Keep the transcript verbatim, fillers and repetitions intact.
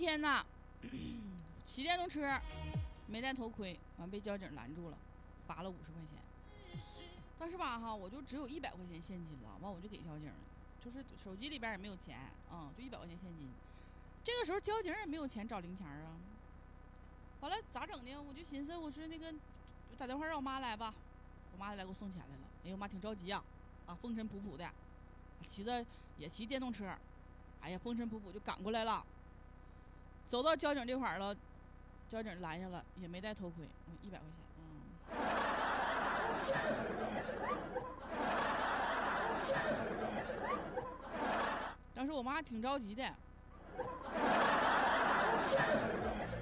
天呐，骑电动车没戴头盔，完被交警拦住了，罚了五十块钱。当时吧哈，我就只有一百块钱现金了，完我就给交警了，就是手机里边也没有钱，嗯，就一百块钱现金。这个时候交警也没有钱找零钱啊。完了咋整呢？我就寻思，我说那个，就打电话让我妈来吧，我妈来给我送钱来了。哎，我妈挺着急呀、啊，啊，风尘仆仆的，骑着也骑电动车，哎呀，风尘仆仆就赶过来了。走到交警这块儿了，交警拦下了，也没戴头盔，嗯，一百块钱，嗯。当时我妈挺着急的。